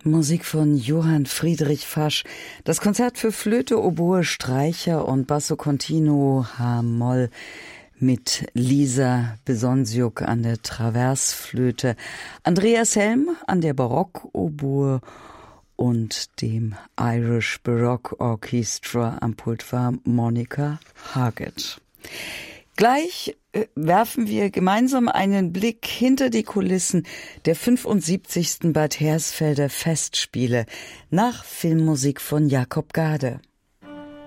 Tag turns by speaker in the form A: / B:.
A: Musik von Johann Friedrich Fasch. Das Konzert für Flöte, Oboe, Streicher und Basso Continuo H-Moll mit Lisa Besonsiuk an der Traversflöte, Andreas Helm an der Barockoboe und dem Irish Baroque Orchestra am Pult war Monica Hargett. Gleich werfen wir gemeinsam einen Blick hinter die Kulissen der 75. Bad Hersfelder Festspiele nach Filmmusik von Jakob Gade.